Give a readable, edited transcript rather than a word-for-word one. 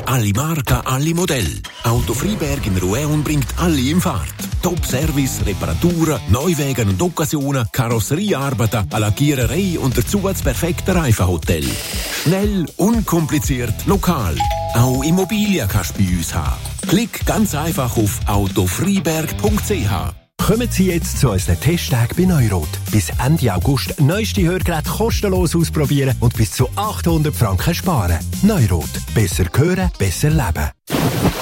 Alle Marken, alle Modelle. Auto Freiberg in Rouen bringt alle in Fahrt. Top-Service, Reparaturen, Neuwagen und Occasionen, Karosseriearbeiten, eine Lackiererei und dazu das perfekte Reifenhotel. Schnell, unkompliziert, lokal. Auch Immobilien kannst du bei uns haben. Klick ganz einfach auf autofreiberg.ch. Kommen Sie jetzt zu unseren Testtagen bei Neurot. Bis Ende August neueste Hörgeräte kostenlos ausprobieren und bis zu 800 Franken sparen. Neurot. Besser hören, besser leben.